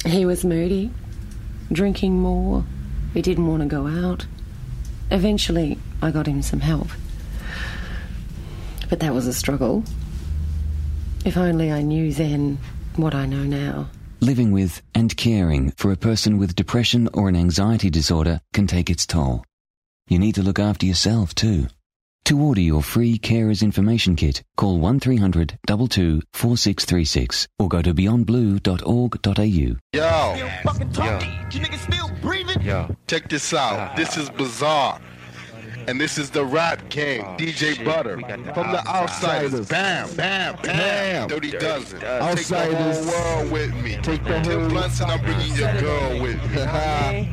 He was moody, drinking more. He didn't want to go out. Eventually, I got him some help. But that was a struggle. If only I knew then what I know now. Living with and caring for a person with depression or an anxiety disorder can take its toll. You need to look after yourself too. To order your free Carers Information Kit, call 1300 22 4636 or go to beyondblue.org.au. Yo, check this out. This is Bizarre. And this is the Rap King, DJ Butter. From the Outsiders, bam, bam, bam. Dirty Dozen. Take the whole world with me. Take the 10 blunts and I'm bringing your girl with me.